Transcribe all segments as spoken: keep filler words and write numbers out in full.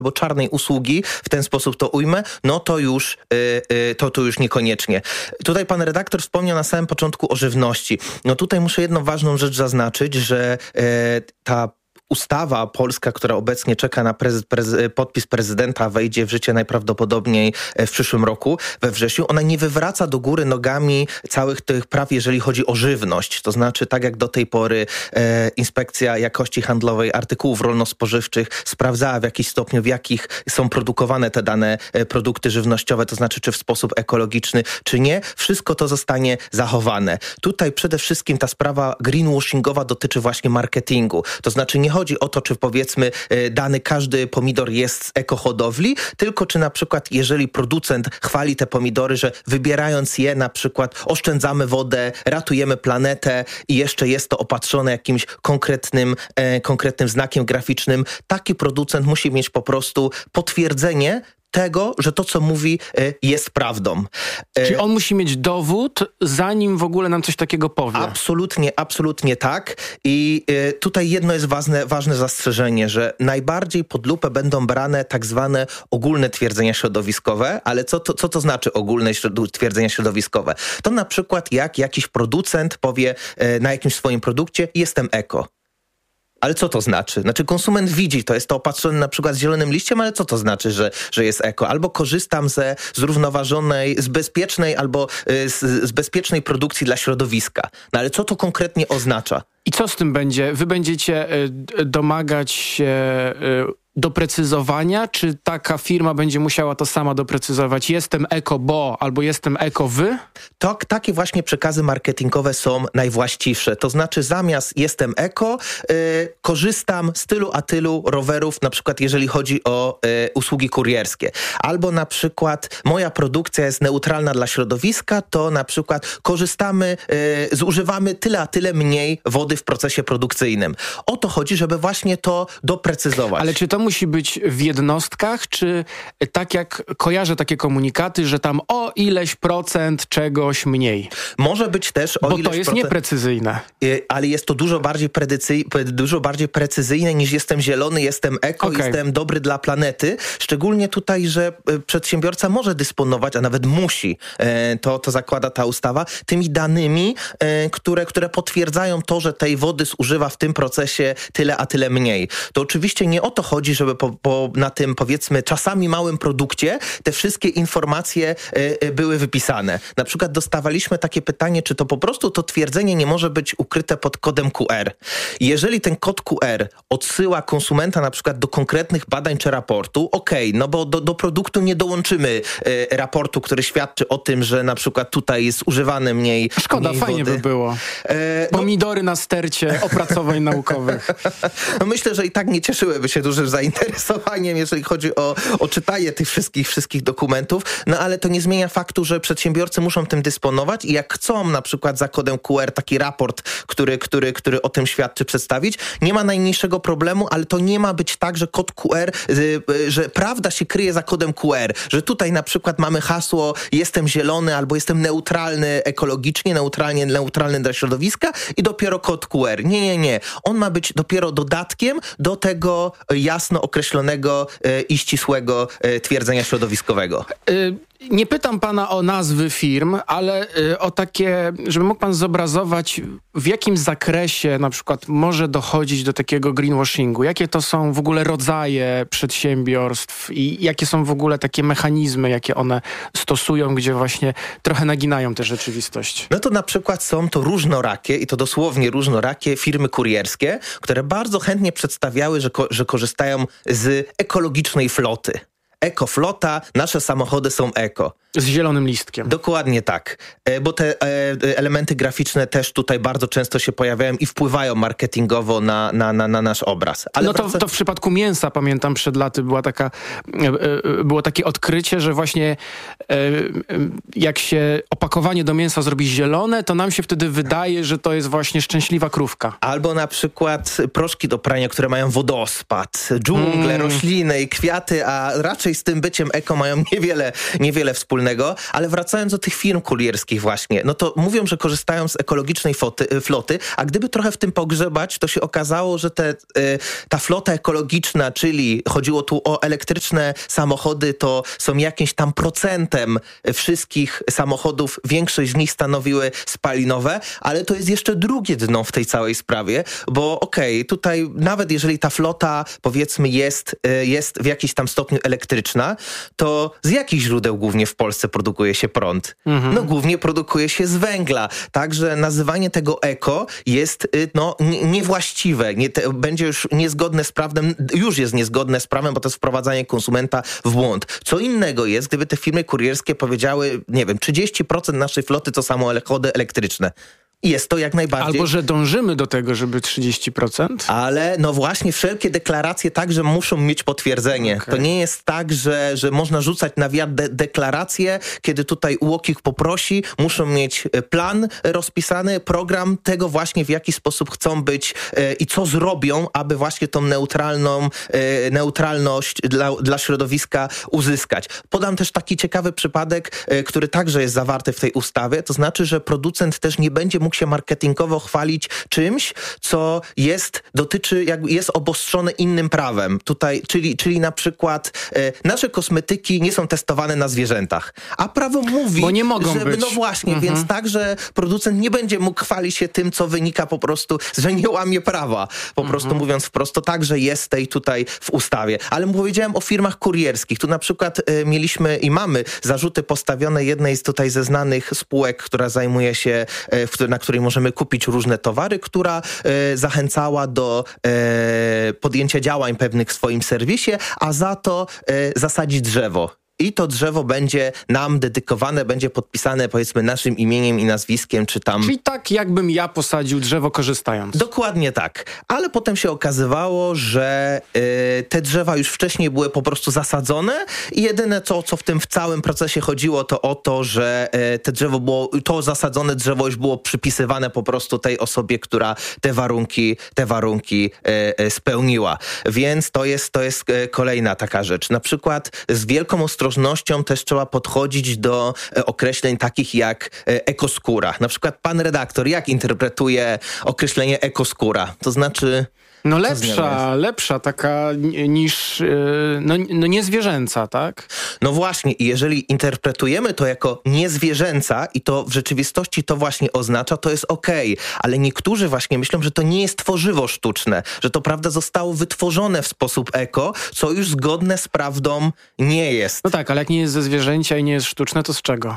albo czarnej usługi, w ten sposób to ujmę, no to już, yy, to, to już niekoniecznie. Tutaj pan redaktor wspomniał na samym początku o żywności. No tutaj muszę jedną ważną rzecz zaznaczyć, że yy, ta ustawa polska, która obecnie czeka na prez, prez, podpis prezydenta, wejdzie w życie najprawdopodobniej w przyszłym roku, we wrześniu. Ona nie wywraca do góry nogami całych tych praw, jeżeli chodzi o żywność. To znaczy, tak jak do tej pory e, Inspekcja Jakości Handlowej Artykułów Rolno-Spożywczych sprawdzała w jakiś stopniu, w jakich są produkowane te dane e, produkty żywnościowe, to znaczy, czy w sposób ekologiczny, czy nie. Wszystko to zostanie zachowane. Tutaj przede wszystkim ta sprawa greenwashingowa dotyczy właśnie marketingu. To znaczy, nie chodzi chodzi o to, czy powiedzmy dany każdy pomidor jest z ekohodowli, tylko czy na przykład jeżeli producent chwali te pomidory, że wybierając je na przykład oszczędzamy wodę, ratujemy planetę i jeszcze jest to opatrzone jakimś konkretnym, e, konkretnym znakiem graficznym, taki producent musi mieć po prostu potwierdzenie tego, że to, co mówi, jest prawdą. Czyli on musi mieć dowód, zanim w ogóle nam coś takiego powie. Absolutnie, absolutnie tak. I tutaj jedno jest ważne, ważne zastrzeżenie, że najbardziej pod lupę będą brane tak zwane ogólne twierdzenia środowiskowe, ale co to, co to znaczy ogólne twierdzenia środowiskowe? To na przykład jak jakiś producent powie na jakimś swoim produkcie, jestem eko. Ale co to znaczy? Znaczy konsument widzi, to jest to opatrzone na przykład z zielonym liściem, ale co to znaczy, że, że jest eko? Albo korzystam ze zrównoważonej, z bezpiecznej albo y, z, z bezpiecznej produkcji dla środowiska. No ale co to konkretnie oznacza? I co z tym będzie? Wy będziecie y, domagać się y, doprecyzowania? Czy taka firma będzie musiała to sama doprecyzować? Jestem eko, bo albo jestem eko, wy? To, takie właśnie przekazy marketingowe są najwłaściwsze. To znaczy zamiast jestem eko, y, korzystam z tylu a tylu rowerów, na przykład jeżeli chodzi o y, usługi kurierskie. Albo na przykład moja produkcja jest neutralna dla środowiska, to na przykład korzystamy, y, zużywamy tyle a tyle mniej wody w procesie produkcyjnym. O to chodzi, żeby właśnie to doprecyzować. Ale czy to musi być w jednostkach, czy tak jak kojarzę takie komunikaty, że tam o ileś procent czegoś mniej? Może być też o Bo ileś to jest procent, nieprecyzyjne. ale jest to dużo bardziej, predycy- dużo bardziej precyzyjne niż jestem zielony, jestem eko, okay. Jestem dobry dla planety. Szczególnie tutaj, że przedsiębiorca może dysponować, a nawet musi, to, to zakłada ta ustawa, tymi danymi, które, które potwierdzają to, że tej wody zużywa w tym procesie tyle a tyle mniej. To oczywiście nie o to chodzi, żeby po, po, na tym, powiedzmy, czasami małym produkcie te wszystkie informacje y, były wypisane. Na przykład dostawaliśmy takie pytanie, czy to po prostu to twierdzenie nie może być ukryte pod kodem Q R. Jeżeli ten kod Q R odsyła konsumenta na przykład do konkretnych badań czy raportu, okej, okay, no bo do, do produktu nie dołączymy y, raportu, który świadczy o tym, że na przykład tutaj jest używane mniej Szkoda, mniej fajnie wody. by było. E, Pomidory no, na stercie opracowań naukowych. No myślę, że i tak nie cieszyłyby się dużym zainteresowaniem, jeżeli chodzi o, o czytanie tych wszystkich, wszystkich dokumentów, no ale to nie zmienia faktu, że przedsiębiorcy muszą tym dysponować i jak chcą na przykład za kodem Q R taki raport, który, który, który o tym świadczy, przedstawić, nie ma najmniejszego problemu, ale to nie ma być tak, że kod Q R, że prawda się kryje za kodem Q R, że tutaj na przykład mamy hasło jestem zielony albo jestem neutralny ekologicznie, neutralnie, neutralny dla środowiska i dopiero kod Q R. Nie, nie, nie. On ma być dopiero dodatkiem do tego jasno określonego e, i ścisłego e, twierdzenia środowiskowego. Y- Nie pytam pana o nazwy firm, ale y, o takie, żeby mógł pan zobrazować, w jakim zakresie na przykład może dochodzić do takiego greenwashingu. Jakie to są w ogóle rodzaje przedsiębiorstw i jakie są w ogóle takie mechanizmy, jakie one stosują, gdzie właśnie trochę naginają tę rzeczywistość. No to na przykład są to różnorakie, i to dosłownie różnorakie firmy kurierskie, które bardzo chętnie przedstawiały, że, ko- że korzystają z ekologicznej floty. Ekoflota, nasze samochody są eko. Z zielonym listkiem. Dokładnie tak, bo te e, elementy graficzne też tutaj bardzo często się pojawiają i wpływają marketingowo na, na, na, na nasz obraz. Ale no to, wraca... to w przypadku mięsa, pamiętam przed laty była taka, e, e, było takie odkrycie, że właśnie e, jak się opakowanie do mięsa zrobi zielone, to nam się wtedy wydaje, że to jest właśnie szczęśliwa krówka. Albo na przykład proszki do prania, które mają wodospad, dżungle, mm. rośliny i kwiaty, a raczej raczej z tym byciem eko mają niewiele, niewiele wspólnego, ale wracając do tych firm kurierskich właśnie, no to mówią, że korzystają z ekologicznej foty, floty, a gdyby trochę w tym pogrzebać, to się okazało, że te, ta flota ekologiczna, czyli chodziło tu o elektryczne samochody, to są jakimś tam procentem wszystkich samochodów, większość z nich stanowiły spalinowe, ale to jest jeszcze drugie dno w tej całej sprawie, bo okej, okay, tutaj nawet jeżeli ta flota powiedzmy jest, jest w jakimś tam stopniu elektryczna, to z jakich źródeł głównie w Polsce produkuje się prąd? Mhm. No głównie produkuje się z węgla, także nazywanie tego eko jest no niewłaściwe, nie, te, będzie już niezgodne z prawem, już jest niezgodne z prawem, bo to jest wprowadzanie konsumenta w błąd. Co innego jest, gdyby te firmy kurierskie powiedziały, nie wiem, trzydzieści procent naszej floty to samochody elektryczne. Jest to jak najbardziej. Albo, że dążymy do tego, żeby trzydzieści procent? Ale no właśnie wszelkie deklaracje także muszą mieć potwierdzenie. Okay. To nie jest tak, że, że można rzucać na wiatr de- deklaracje, kiedy tutaj U O K I K poprosi, muszą mieć plan rozpisany, program tego właśnie w jaki sposób chcą być e, i co zrobią, aby właśnie tą neutralną, e, neutralność dla, dla środowiska uzyskać. Podam też taki ciekawy przypadek, e, który także jest zawarty w tej ustawie, to znaczy, że producent też nie będzie mógł się marketingowo chwalić czymś, co jest, dotyczy, jakby jest obostrzone innym prawem. Tutaj, czyli, czyli na przykład e, nasze kosmetyki nie są testowane na zwierzętach, a prawo mówi, bo nie mogą żeby, być. no właśnie, mhm. więc także producent nie będzie mógł chwalić się tym, co wynika po prostu, że nie łamie prawa. Po mhm. prostu mówiąc wprost, to także jest tej tutaj w ustawie. Ale powiedziałem o firmach kurierskich. Tu na przykład e, mieliśmy i mamy zarzuty postawione jednej z tutaj ze znanych spółek, która zajmuje się, e, w, na której możemy kupić różne towary, która e, zachęcała do e, podjęcia działań pewnych w swoim serwisie, a za to e, zasadzić drzewo. I to drzewo będzie nam dedykowane, będzie podpisane powiedzmy naszym imieniem i nazwiskiem, czy tam... Czyli tak jakbym ja posadził drzewo korzystając. Dokładnie tak. Ale potem się okazywało, że y, te drzewa już wcześniej były po prostu zasadzone i jedyne co, co w tym w całym procesie chodziło, to o to, że y, te drzewo było, to zasadzone drzewo już było przypisywane po prostu tej osobie, która te warunki, te warunki y, y, spełniła. Więc to jest, to jest y, kolejna taka rzecz. Na przykład z wielką ostrożnością też trzeba podchodzić do e, określeń takich jak e, ekoskóra. Na przykład pan redaktor, jak interpretuje określenie ekoskóra? To znaczy... No lepsza, lepsza taka niż, no, no niezwierzęca, tak? No właśnie i jeżeli interpretujemy to jako niezwierzęca i to w rzeczywistości to właśnie oznacza, to jest okej. Okay. Ale niektórzy właśnie myślą, że to nie jest tworzywo sztuczne, że to prawda zostało wytworzone w sposób eko, co już zgodne z prawdą nie jest. No tak, ale jak nie jest ze zwierzęcia i nie jest sztuczne, to z czego?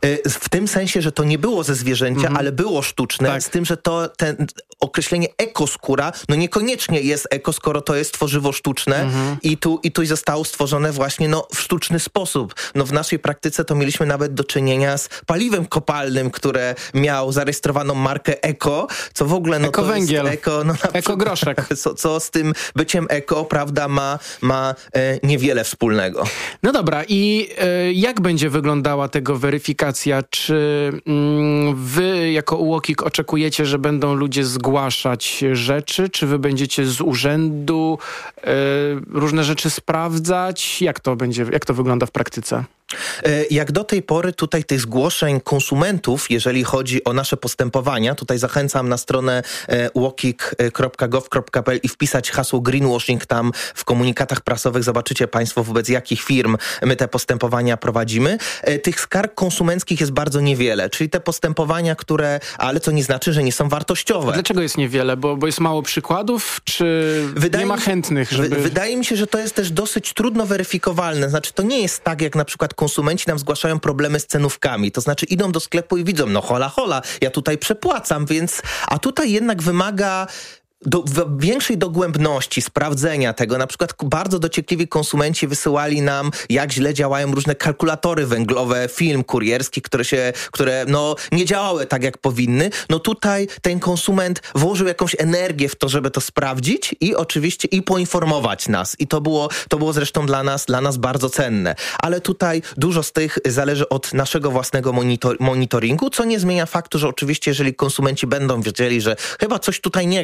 W tym sensie, że to nie było ze zwierzęcia, mhm. ale było sztuczne, tak. Z tym, że to ten określenie ekoskóra, no niekoniecznie jest eko, skoro to jest tworzywo sztuczne mhm. i tu i tu zostało stworzone właśnie no, w sztuczny sposób. No w naszej praktyce to mieliśmy nawet do czynienia z paliwem kopalnym, które miał zarejestrowaną markę eko, co w ogóle no eko to węgiel. jest eko, no, eko groszek. Co, co z tym byciem eko, prawda, ma, ma e, niewiele wspólnego. No dobra, i e, jak będzie wyglądała tego weryfikacja? Czy mm, wy jako U O K I K oczekujecie, że będą ludzie zgłaszać rzeczy? Czy wy będziecie z urzędu e, różne rzeczy sprawdzać? Jak to będzie, jak to wygląda w praktyce? Jak do tej pory tutaj tych zgłoszeń konsumentów, jeżeli chodzi o nasze postępowania, tutaj zachęcam na stronę u o k i k kropka gov kropka p l i wpisać hasło greenwashing, tam w komunikatach prasowych zobaczycie państwo wobec jakich firm my te postępowania prowadzimy. Tych skarg konsumenckich jest bardzo niewiele, czyli te postępowania, które, ale to nie znaczy, że nie są wartościowe. A dlaczego jest niewiele? Bo, bo jest mało przykładów, czy wydaje nie ma chętnych, żeby... Wydaje mi się, że to jest też dosyć trudno weryfikowalne. Znaczy to nie jest tak, jak na przykład konsumenci nam zgłaszają problemy z cenówkami. To znaczy idą do sklepu i widzą, no hola, hola, ja tutaj przepłacam, więc... A tutaj jednak wymaga... Do, w większej dogłębności sprawdzenia tego. Na przykład bardzo dociekliwi konsumenci wysyłali nam, jak źle działają różne kalkulatory węglowe, film kurierski, które się, które no nie działały tak, jak powinny. No tutaj ten konsument włożył jakąś energię w to, żeby to sprawdzić i oczywiście i poinformować nas. I to było, to było zresztą dla nas, dla nas bardzo cenne. Ale tutaj dużo z tych zależy od naszego własnego monitor, monitoringu, co nie zmienia faktu, że oczywiście jeżeli konsumenci będą wiedzieli, że chyba coś tutaj nie gra z tym,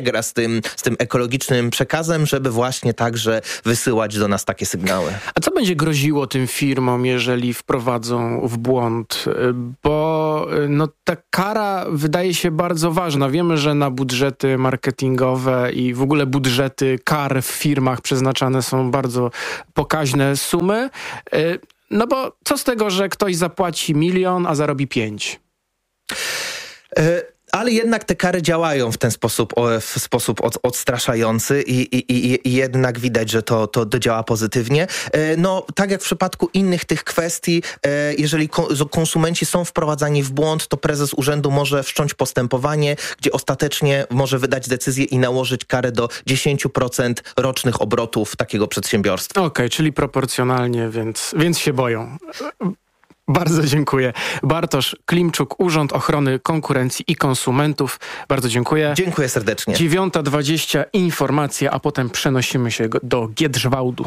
takim, z tym ekologicznym przekazem, żeby właśnie także wysyłać do nas takie sygnały. A co będzie groziło tym firmom, jeżeli wprowadzą w błąd? Bo no, ta kara wydaje się bardzo ważna. Wiemy, że na budżety marketingowe i w ogóle budżety kar w firmach przeznaczane są bardzo pokaźne sumy. No bo co z tego, że ktoś zapłaci milion, a zarobi pięć? Y- Ale jednak te kary działają w ten sposób, w sposób od, odstraszający i, i, i jednak widać, że to, to działa pozytywnie. No, tak jak w przypadku innych tych kwestii, jeżeli konsumenci są wprowadzani w błąd, to prezes urzędu może wszcząć postępowanie, gdzie ostatecznie może wydać decyzję i nałożyć karę do dziesięć procent rocznych obrotów takiego przedsiębiorstwa. Okej, okay, czyli proporcjonalnie, więc, więc się boją. Bardzo dziękuję. Bartosz Klimczuk, Urząd Ochrony Konkurencji i Konsumentów. Bardzo dziękuję. Dziękuję serdecznie. dziewiąta dwadzieścia informacje, a potem przenosimy się do Giedrzwałdu.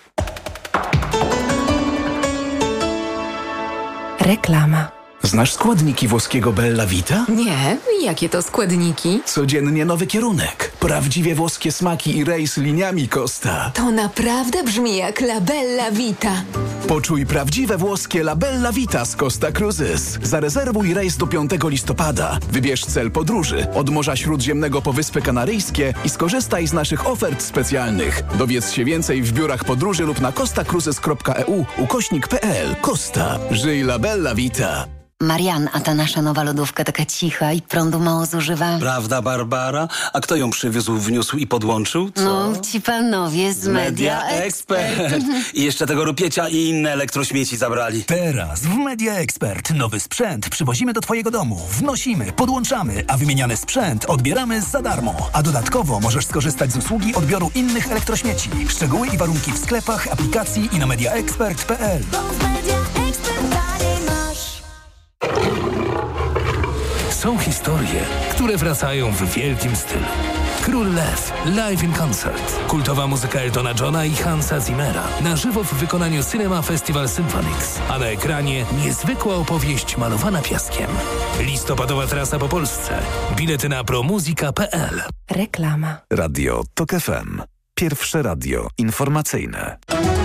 Reklama. Znasz składniki włoskiego Bella Vita? Nie, jakie to składniki? Codziennie nowy kierunek. Prawdziwie włoskie smaki i rejs liniami Costa. To naprawdę brzmi jak La Bella Vita. Poczuj prawdziwe włoskie La Bella Vita z Costa Cruises. Zarezerwuj rejs do piątego listopada. Wybierz cel podróży od Morza Śródziemnego po Wyspy Kanaryjskie i skorzystaj z naszych ofert specjalnych. Dowiedz się więcej w biurach podróży lub na costa cruises kropka e u ukośnik kropka p l. Costa. Żyj La Bella Vita. Marian, a ta nasza nowa lodówka taka cicha i prądu mało zużywa. Prawda, Barbara? A kto ją przywiózł, wniósł i podłączył? Co? No, ci panowie z Media Expert. I jeszcze tego rupiecia i inne elektrośmieci zabrali. Teraz w Media Expert nowy sprzęt przywozimy do twojego domu, wnosimy, podłączamy, a wymieniany sprzęt odbieramy za darmo. A dodatkowo możesz skorzystać z usługi odbioru innych elektrośmieci. Szczegóły i warunki w sklepach, aplikacji i na media expert kropka p l. Są historie, które wracają w wielkim stylu. Król Lew, live in concert. Kultowa muzyka Eltona Johna i Hansa Zimmera. Na żywo w wykonaniu Cinema Festival Symphonics. A na ekranie niezwykła opowieść malowana piaskiem. Listopadowa trasa po Polsce. Bilety na promuzika kropka p l. Reklama. Radio Tok F M. Pierwsze radio informacyjne.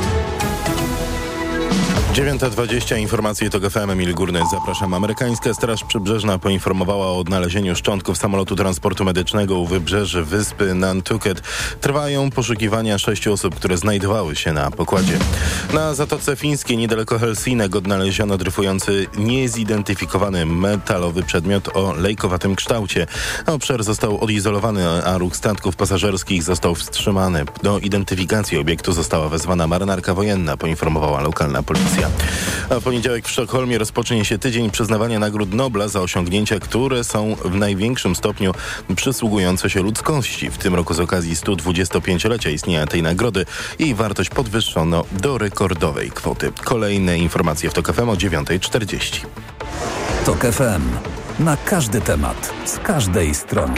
dziewiąta dwadzieścia, informacje TOK F M, Emil Górny, zapraszam. Amerykańska Straż Przybrzeżna poinformowała o odnalezieniu szczątków samolotu transportu medycznego u wybrzeży wyspy Nantucket. Trwają poszukiwania sześciu osób, które znajdowały się na pokładzie. Na Zatoce Fińskiej, niedaleko Helsinek, odnaleziono dryfujący, niezidentyfikowany metalowy przedmiot o lejkowatym kształcie. Obszar został odizolowany, a ruch statków pasażerskich został wstrzymany. Do identyfikacji obiektu została wezwana marynarka wojenna, poinformowała lokalna policja. A w poniedziałek w Sztokholmie rozpocznie się tydzień przyznawania nagród Nobla za osiągnięcia, które są w największym stopniu przysługujące się ludzkości. W tym roku z okazji stu dwudziestopięciolecia istnienia tej nagrody jej wartość podwyższono do rekordowej kwoty. Kolejne informacje w TOK F M o dziewiąta czterdzieści. TOK F M. Na każdy temat, z każdej strony.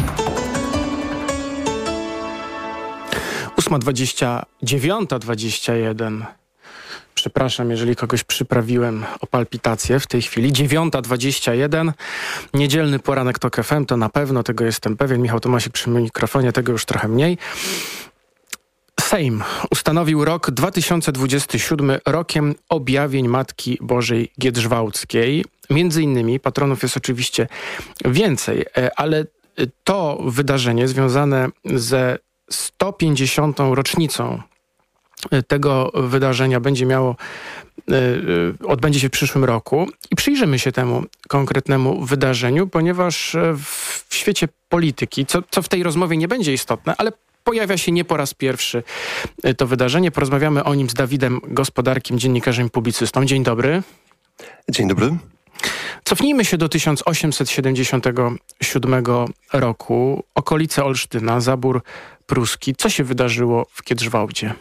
ósma dwadzieścia, dziewiąta dwadzieścia jeden. Przepraszam, jeżeli kogoś przyprawiłem o palpitację w tej chwili. dziewiąta dwadzieścia jeden. Niedzielny poranek TOK F M, to na pewno, tego jestem pewien. Michał Tomasik przy mikrofonie, tego już trochę mniej. Sejm ustanowił rok dwa tysiące dwudziesty siódmy rokiem objawień Matki Bożej Giedrzwałdzkiej. Między innymi patronów jest oczywiście więcej, ale to wydarzenie związane ze sto pięćdziesiątą rocznicą tego wydarzenia będzie miało, odbędzie się w przyszłym roku i przyjrzymy się temu konkretnemu wydarzeniu, ponieważ w świecie polityki, co, co w tej rozmowie nie będzie istotne, ale pojawia się nie po raz pierwszy to wydarzenie. Porozmawiamy o nim z Dawidem Gospodarkiem, dziennikarzem i publicystą. Dzień dobry. Dzień dobry. Cofnijmy się do tysiąc osiemset siedemdziesiątego siódmego roku. Okolice Olsztyna, zabór pruski. Co się wydarzyło w Giedrzwałdzie?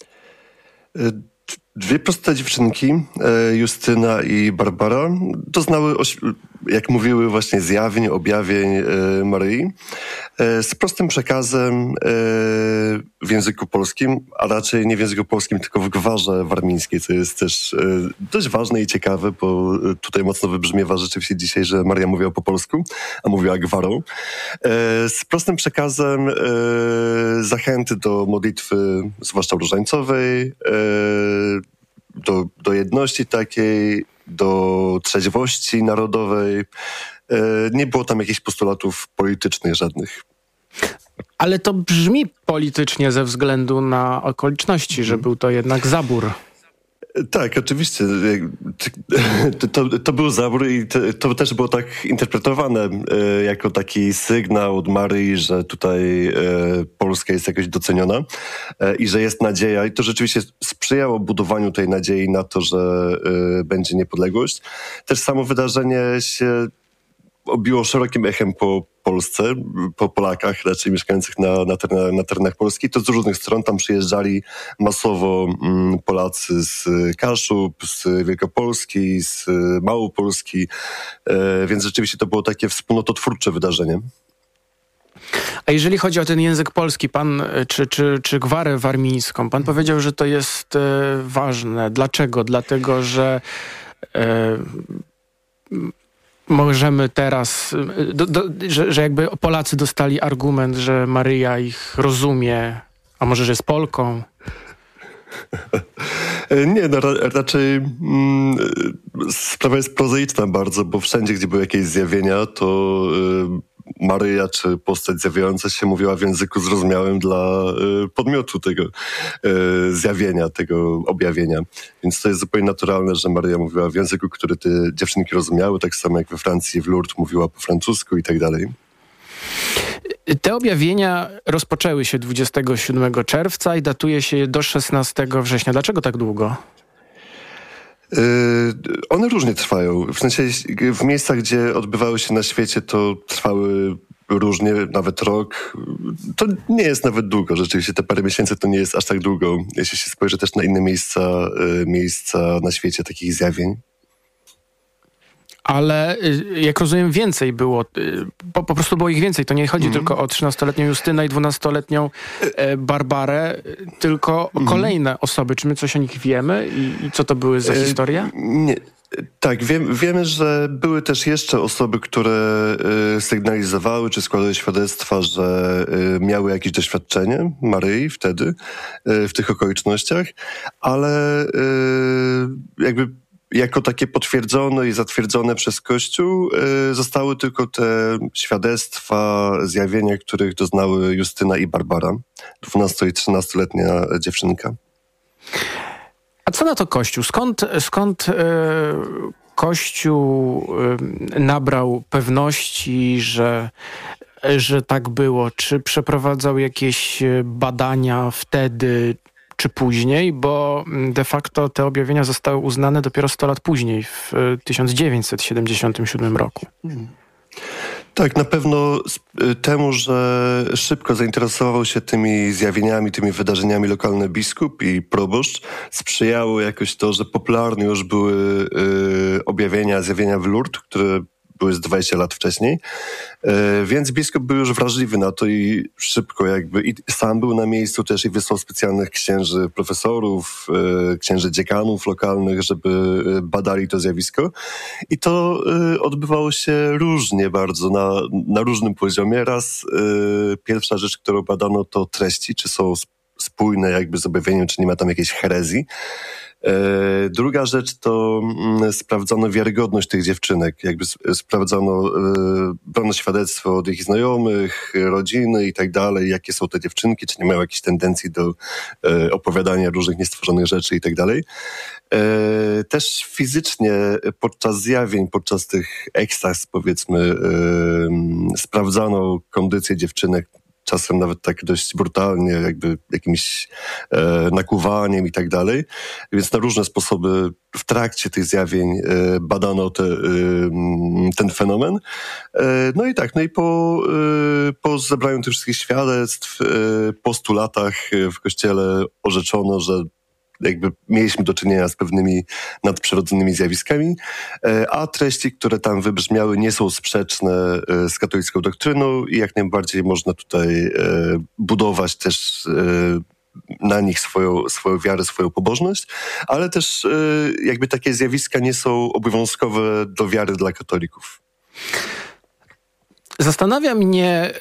Dwie proste dziewczynki, Justyna i Barbara, doznały, jak mówiły, właśnie zjawień, objawień Maryi. z prostym przekazem w języku polskim, a raczej nie w języku polskim, tylko w gwarze warmińskiej, co jest też dość ważne i ciekawe, bo tutaj mocno wybrzmiewa rzeczywiście dzisiaj, że Maria mówiła po polsku, a mówiła gwarą. Z prostym przekazem zachęty do modlitwy, zwłaszcza różańcowej, do, do jedności takiej, do trzeźwości narodowej. Nie było tam jakichś postulatów politycznych żadnych. Ale to brzmi politycznie ze względu na okoliczności, że był to jednak zabór. Tak, oczywiście. To, to był zabór i to, to też było tak interpretowane e, jako taki sygnał od Maryi, że tutaj e, Polska jest jakoś doceniona e, i że jest nadzieja. I to rzeczywiście sprzyjało budowaniu tej nadziei na to, że e, będzie niepodległość. Też samo wydarzenie się obiło szerokim echem po Polsce, po Polakach raczej mieszkających na, na, terenach, na terenach Polski. To z różnych stron tam przyjeżdżali masowo mm, Polacy z Kaszub, z Wielkopolski, z Małopolski, e, więc rzeczywiście to było takie wspólnototwórcze wydarzenie. A jeżeli chodzi o ten język polski, pan, czy, czy, czy gwarę warmińską, pan powiedział, że to jest e, ważne. Dlaczego? Dlatego, że e, możemy teraz, do, do, że, że jakby Polacy dostali argument, że Maryja ich rozumie, a może, że jest Polką? Nie, no ra, raczej mm, sprawa jest prozaiczna bardzo, bo wszędzie, gdzie były jakieś zjawienia, to y, Maryja czy postać zjawiająca się mówiła w języku zrozumiałym dla y, podmiotu tego y, zjawienia, tego objawienia. Więc to jest zupełnie naturalne, że Maryja mówiła w języku, który te dziewczynki rozumiały, tak samo jak we Francji w Lourdes mówiła po francusku i tak dalej. Te objawienia rozpoczęły się dwudziestego siódmego czerwca i datuje się je do szesnastego września. Dlaczego tak długo? Yy, one różnie trwają. W sensie w miejscach, gdzie odbywały się na świecie, to trwały różnie, nawet rok. To nie jest nawet długo. Rzeczywiście te parę miesięcy to nie jest aż tak długo. Jeśli się spojrzy też na inne miejsca, yy, miejsca na świecie takich zjawień. Ale jak rozumiem, więcej było, po, po prostu było ich więcej. To nie chodzi mm. tylko o trzynastoletnią Justynę i dwunastoletnią e, Barbarę, tylko o mm. kolejne osoby. Czy my coś o nich wiemy i, i co to były za e, historie? Nie. Tak, wiem, wiemy, że były też jeszcze osoby, które y, sygnalizowały czy składały świadectwa, że y, miały jakieś doświadczenie Maryi wtedy, y, w tych okolicznościach, ale y, jakby jako takie potwierdzone i zatwierdzone przez Kościół y, zostały tylko te świadectwa, zjawienia, których doznały Justyna i Barbara, dwunasto- i trzynastoletnia dziewczynka. A co na to Kościół? Skąd, skąd y, Kościół y, nabrał pewności, że, że tak było? Czy przeprowadzał jakieś badania wtedy, czy później, bo de facto te objawienia zostały uznane dopiero sto lat później, w tysiąc dziewięćset siedemdziesiątym siódmym roku. Hmm. Tak, na pewno temu, że szybko zainteresował się tymi zjawieniami, tymi wydarzeniami lokalny biskup i proboszcz, sprzyjało jakoś to, że popularne już były y, objawienia, zjawienia w Lourdes, które były z dwadzieścia lat wcześniej, e, więc biskup był już wrażliwy na to i szybko jakby, i sam był na miejscu też i wysłał specjalnych księży profesorów, e, księży dziekanów lokalnych, żeby badali to zjawisko. I to e, odbywało się różnie bardzo, na, na różnym poziomie. Raz e, pierwsza rzecz, którą badano, to treści, czy są spójne jakby z objawieniem, czy nie ma tam jakiejś herezji. E, druga rzecz to mm, sprawdzono wiarygodność tych dziewczynek, jakby sp- sprawdzono, e, brano świadectwo od ich znajomych, rodziny i tak dalej, jakie są te dziewczynki, czy nie mają jakichś tendencji do e, opowiadania różnych niestworzonych rzeczy i tak dalej. E, też fizycznie podczas zjawień, podczas tych ekstaz powiedzmy, e, sprawdzano kondycję dziewczynek, czasem nawet tak dość brutalnie, jakby jakimś e, nakuwaniem i tak dalej. Więc na różne sposoby w trakcie tych zjawień e, badano te, e, ten fenomen. E, no i tak, no i po, e, po zebraniu tych wszystkich świadectw, e, po stu latach w Kościele orzeczono, że jakby mieliśmy do czynienia z pewnymi nadprzyrodzonymi zjawiskami, a treści, które tam wybrzmiały, nie są sprzeczne z katolicką doktryną i jak najbardziej można tutaj budować też na nich swoją, swoją wiarę, swoją pobożność, ale też jakby takie zjawiska nie są obowiązkowe do wiary dla katolików. Zastanawia mnie,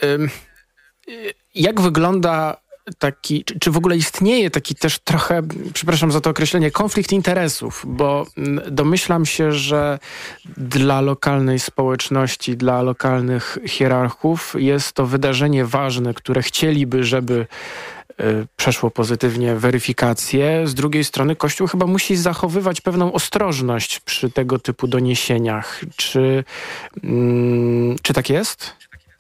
jak wygląda taki, czy, czy w ogóle istnieje taki też trochę, przepraszam za to określenie, konflikt interesów, bo domyślam się, że dla lokalnej społeczności, dla lokalnych hierarchów jest to wydarzenie ważne, które chcieliby, żeby przeszło pozytywnie weryfikację. Z drugiej strony Kościół chyba musi zachowywać pewną ostrożność przy tego typu doniesieniach. Czy, mm, czy tak jest?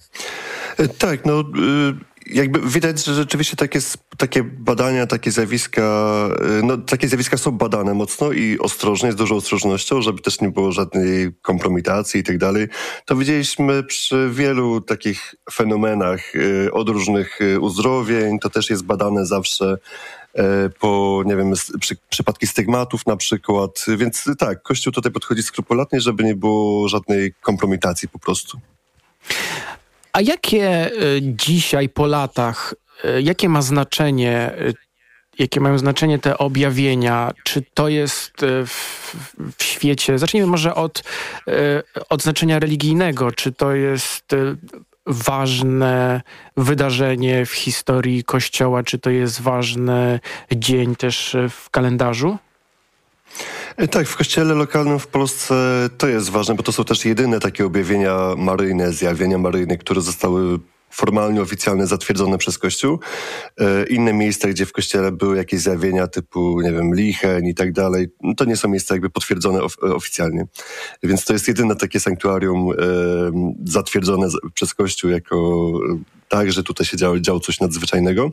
Tak, no jakby widać, że rzeczywiście takie, takie badania, takie zjawiska, no takie zjawiska są badane mocno i ostrożnie, z dużą ostrożnością, żeby też nie było żadnej kompromitacji i tak dalej. To widzieliśmy przy wielu takich fenomenach od różnych uzdrowień, to też jest badane zawsze po, nie wiem, przy, przypadki stygmatów na przykład, więc tak, Kościół tutaj podchodzi skrupulatnie, żeby nie było żadnej kompromitacji po prostu. A jakie dzisiaj po latach, jakie ma znaczenie, jakie mają znaczenie te objawienia? Czy to jest w, w świecie, zacznijmy może od, od znaczenia religijnego, czy to jest ważne wydarzenie w historii Kościoła, czy to jest ważny dzień też w kalendarzu? Tak, w kościele lokalnym w Polsce to jest ważne, bo to są też jedyne takie objawienia maryjne, zjawienia maryjne, które zostały formalnie, oficjalnie zatwierdzone przez Kościół. Inne miejsca, gdzie w kościele były jakieś zjawienia typu, nie wiem, licheń i tak dalej, to nie są miejsca jakby potwierdzone of- oficjalnie. Więc to jest jedyne takie sanktuarium e, zatwierdzone z, przez Kościół jako tak, że tutaj się działo, działo coś nadzwyczajnego.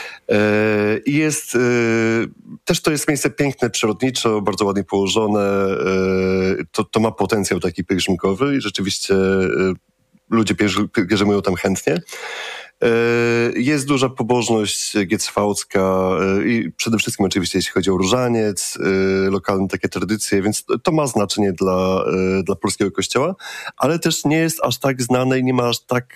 I jest, też to jest miejsce piękne, przyrodniczo, bardzo ładnie położone. To, to ma potencjał taki pielgrzymkowy i rzeczywiście ludzie pielgrzymują tam chętnie. Jest duża pobożność giecwałcka i przede wszystkim oczywiście jeśli chodzi o różaniec, lokalne takie tradycje, więc to ma znaczenie dla, dla polskiego kościoła, ale też nie jest aż tak znane i nie ma aż tak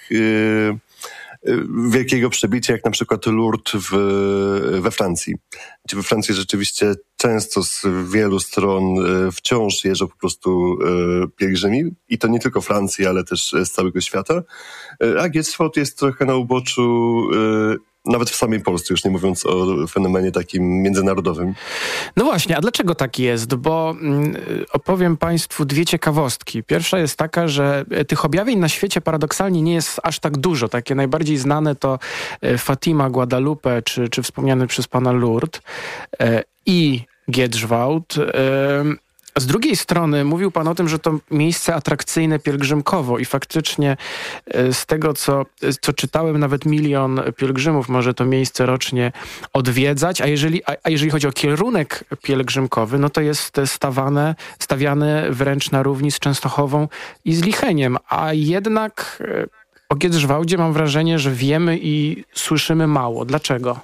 wielkiego przebicia, jak na przykład Lourdes w, we Francji. Gdzie we Francji rzeczywiście często z wielu stron wciąż jeżdżą po prostu pielgrzymi i to nie tylko Francji, ale też z całego świata. A Giecwałd jest trochę na uboczu, nawet w samej Polsce, już nie mówiąc o fenomenie takim międzynarodowym. No właśnie, a dlaczego tak jest? Bo mm, opowiem Państwu dwie ciekawostki. Pierwsza jest taka, że tych objawień na świecie paradoksalnie nie jest aż tak dużo. Takie najbardziej znane to Fatima, Guadalupe, czy, czy wspomniany przez pana Lourdes e, i Giecwałd. E, Z drugiej strony mówił pan o tym, że to miejsce atrakcyjne pielgrzymkowo i faktycznie z tego, co, co czytałem, nawet milion pielgrzymów może to miejsce rocznie odwiedzać, a jeżeli, a, a jeżeli chodzi o kierunek pielgrzymkowy, no to jest stawane, stawiane wręcz na równi z Częstochową i z Licheniem, a jednak o Giecwałdzie mam wrażenie, że wiemy i słyszymy mało. Dlaczego?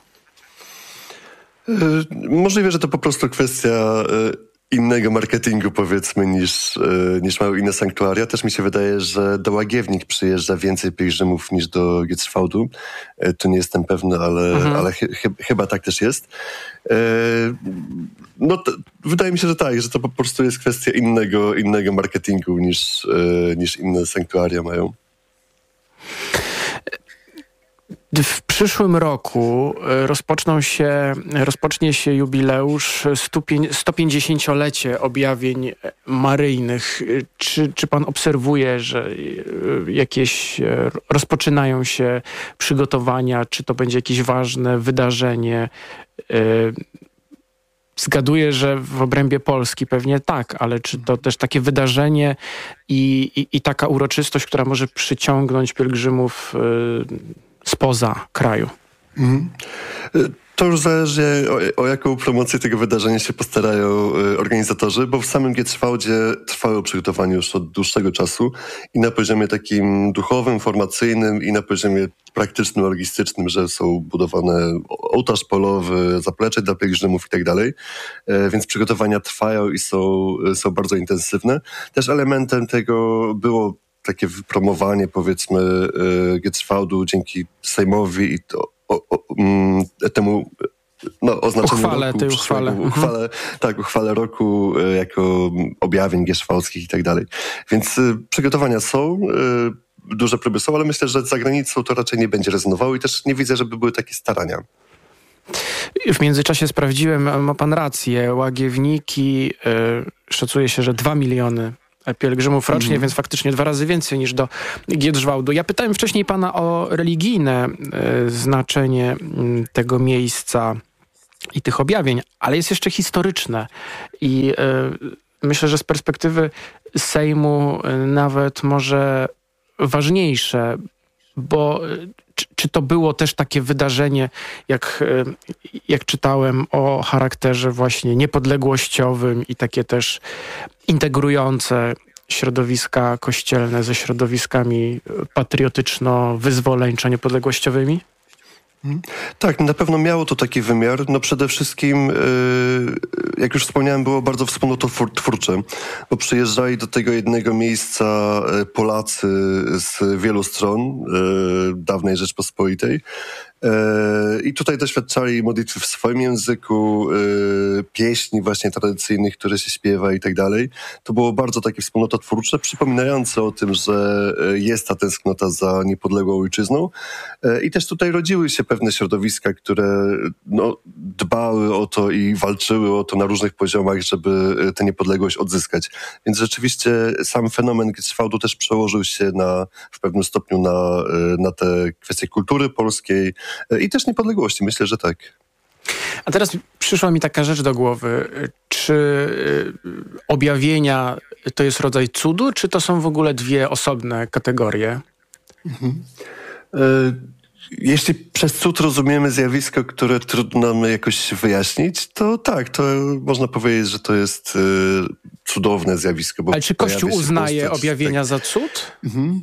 Możliwe, że to po prostu kwestia innego marketingu, powiedzmy, niż, niż mają inne sanktuaria. Też mi się wydaje, że do Łagiewnik przyjeżdża więcej pielgrzymów niż do Giecwałdu. Tu nie jestem pewny, ale, mhm. ale ch- ch- chyba tak też jest. No to, wydaje mi się, że tak, że to po prostu jest kwestia innego, innego marketingu niż, niż inne sanktuaria mają. W przyszłym roku rozpoczną się, rozpocznie się jubileusz sto pięćdziesięciolecie objawień maryjnych. Czy, czy pan obserwuje, że jakieś rozpoczynają się przygotowania? Czy to będzie jakieś ważne wydarzenie? Zgaduję, że w obrębie Polski pewnie tak, ale czy to też takie wydarzenie i, i, i taka uroczystość, która może przyciągnąć pielgrzymów spoza kraju? Mhm. To już zależy, o, o jaką promocję tego wydarzenia się postarają organizatorzy, bo w samym Gietrzwałdzie trwały przygotowania już od dłuższego czasu i na poziomie takim duchowym, formacyjnym i na poziomie praktycznym, logistycznym, że są budowane ołtarz polowy, zaplecze dla pielgrzymów i tak dalej, więc przygotowania trwają i są, są bardzo intensywne. Też elementem tego było takie wypromowanie, powiedzmy, Gietrzwałdu dzięki Sejmowi i to O, o, temu no, oznaczeniu uchwale, roku, tej uchwale. uchwale, tak, uchwale roku jako objawień gietrzwałdzkich i tak dalej. Więc y, przygotowania są, y, duże próby są, ale myślę, że za granicą to raczej nie będzie rezonowało i też nie widzę, żeby były takie starania. W międzyczasie sprawdziłem, ma pan rację, Łagiewniki, y, szacuje się, że dwa miliony pielgrzymów rocznie, mm. więc faktycznie dwa razy więcej niż do Gietrzwałdu. Ja pytałem wcześniej pana o religijne y, znaczenie y, tego miejsca i tych objawień, ale jest jeszcze historyczne i y, myślę, że z perspektywy Sejmu y, nawet może ważniejsze, bo y, czy, czy to było też takie wydarzenie, jak, y, jak czytałem, o charakterze właśnie niepodległościowym i takie też integrujące środowiska kościelne ze środowiskami patriotyczno-wyzwoleńczo-niepodległościowymi? Tak, na pewno miało to taki wymiar. No przede wszystkim, jak już wspomniałem, było bardzo wspólnotwórcze, bo przyjeżdżali do tego jednego miejsca Polacy z wielu stron dawnej Rzeczpospolitej. I tutaj doświadczali modlitwy w swoim języku, pieśni właśnie tradycyjnych, które się śpiewa i tak dalej. To było bardzo takie wspólnototwórcze, przypominające o tym, że jest ta tęsknota za niepodległą ojczyzną. I też tutaj rodziły się pewne środowiska, które no, dbały o to i walczyły o to na różnych poziomach, żeby tę niepodległość odzyskać. Więc rzeczywiście sam fenomen Gietrzwałdu też przełożył się na, w pewnym stopniu na, na te kwestie kultury polskiej, i też niepodległości, myślę, że tak. A teraz przyszła mi taka rzecz do głowy. Czy objawienia to jest rodzaj cudu, czy to są w ogóle dwie osobne kategorie? Mhm. Jeśli przez cud rozumiemy zjawisko, które trudno nam jakoś wyjaśnić, to tak, to można powiedzieć, że to jest cudowne zjawisko. Bo ale czy Kościół uznaje postać, objawienia tak, za cud? Mhm.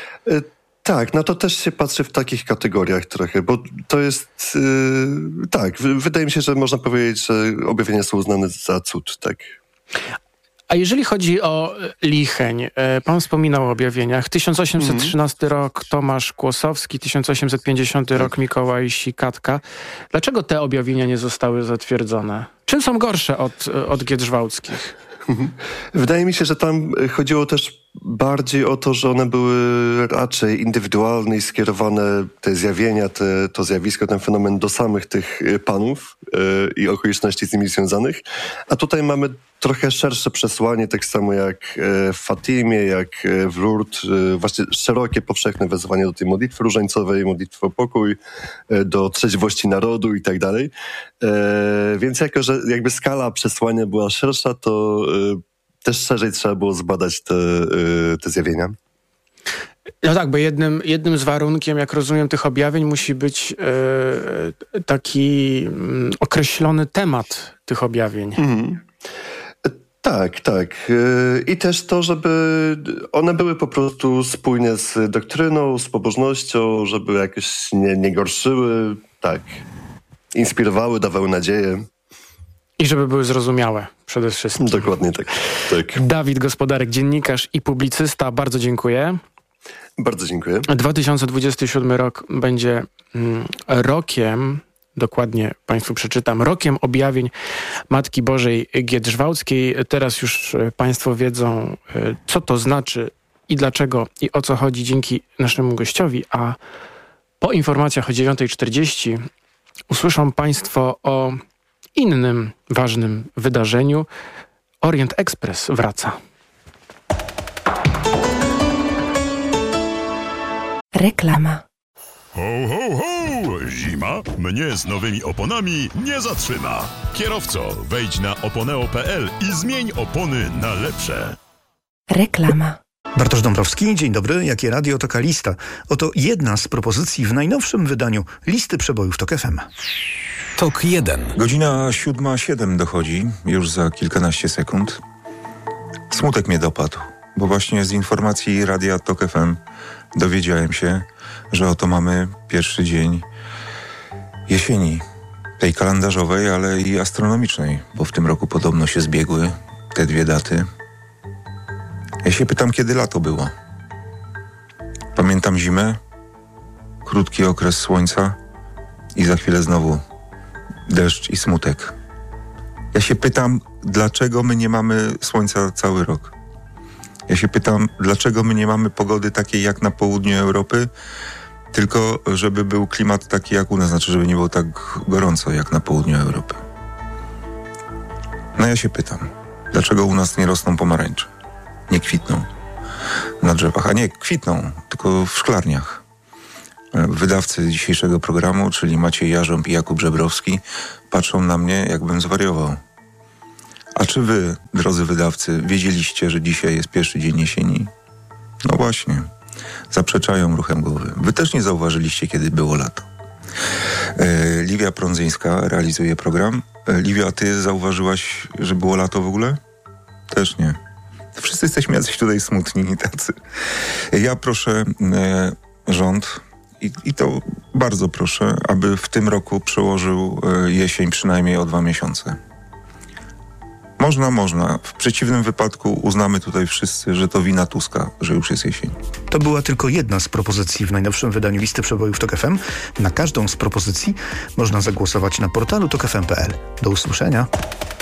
Tak, no to też się patrzy w takich kategoriach trochę, bo to jest, yy, tak, w, wydaje mi się, że można powiedzieć, że objawienia są uznane za cud, tak. A jeżeli chodzi o Licheń, pan wspominał o objawieniach. tysiąc osiemset trzynasty mm. rok Tomasz Kłosowski, tysiąc osiemset pięćdziesiąty tak. rok Mikołaj Sikatka. Dlaczego te objawienia nie zostały zatwierdzone? Czym są gorsze od, od Gietrzwałdzkich? Wydaje mi się, że tam chodziło też bardziej o to, że one były raczej indywidualne i skierowane, te zjawienia, te, to zjawisko, ten fenomen do samych tych panów yy, i okoliczności z nimi związanych. A tutaj mamy trochę szersze przesłanie, tak samo jak w Fatimie, jak w Lourdes, właśnie szerokie, powszechne wezwanie do tej modlitwy różańcowej, modlitwy o pokój, do trzeźwości narodu i tak dalej. Więc jako, że jakby skala przesłania była szersza, to też szerzej trzeba było zbadać te, te zjawienia. No tak, bo jednym, jednym z warunkiem, jak rozumiem, tych objawień musi być e, taki m, określony temat tych objawień. Mhm. Tak, tak. I też to, żeby one były po prostu spójne z doktryną, z pobożnością, żeby jakoś nie, nie gorszyły, tak. Inspirowały, dawały nadzieję. I żeby były zrozumiałe przede wszystkim. Dokładnie tak. tak. Dawid Gospodarek, dziennikarz i publicysta. Bardzo dziękuję. Bardzo dziękuję. dwa tysiące dwudziesty siódmy rok będzie mm, rokiem, dokładnie Państwu przeczytam, rokiem objawień Matki Bożej Gietrzwałdzkiej. Teraz już Państwo wiedzą, co to znaczy i dlaczego i o co chodzi dzięki naszemu gościowi, a po informacjach o dziewiątej czterdzieści usłyszą Państwo o innym ważnym wydarzeniu. Orient Express wraca. Reklama. Ho, ho, ho! Zima mnie z nowymi oponami nie zatrzyma. Kierowco, wejdź na oponeo kropka p l i zmień opony na lepsze. Reklama. Bartosz Dąbrowski, dzień dobry. Jakie radio, taka lista. Oto jedna z propozycji w najnowszym wydaniu listy przebojów TOK F M. TOK jeden. Godzina siódma siedem dochodzi, już za kilkanaście sekund. Smutek mnie dopadł, bo właśnie z informacji radia TOK F M dowiedziałem się, że oto mamy pierwszy dzień jesieni. Tej kalendarzowej, ale i astronomicznej, bo w tym roku podobno się zbiegły te dwie daty. Ja się pytam, kiedy lato było. Pamiętam zimę, krótki okres słońca i za chwilę znowu deszcz i smutek. Ja się pytam, dlaczego my nie mamy słońca cały rok. Ja się pytam, dlaczego my nie mamy pogody takiej jak na południu Europy, tylko żeby był klimat taki jak u nas, znaczy żeby nie było tak gorąco jak na południu Europy. No ja się pytam, dlaczego u nas nie rosną pomarańcze? Nie kwitną na drzewach, a nie kwitną, tylko w szklarniach. Wydawcy dzisiejszego programu, czyli Maciej Jarząb i Jakub Żebrowski, patrzą na mnie, jakbym zwariował. A czy wy, drodzy wydawcy, wiedzieliście, że dzisiaj jest pierwszy dzień jesieni? No właśnie, zaprzeczają ruchem głowy. Wy też nie zauważyliście, kiedy było lato. E, Liwia Prądzyńska realizuje program. E, Liwia, ty zauważyłaś, że było lato w ogóle? Też nie. Wszyscy jesteśmy jacyś tutaj smutni i tacy. Ja proszę e, rząd, i, i to bardzo proszę, aby w tym roku przełożył e, jesień przynajmniej o dwa miesiące. Można, można. W przeciwnym wypadku uznamy tutaj wszyscy, że to wina Tuska, że już jest jesień. To była tylko jedna z propozycji w najnowszym wydaniu listy przebojów TOK F M. Na każdą z propozycji można zagłosować na portalu tok f m kropka p l. Do usłyszenia.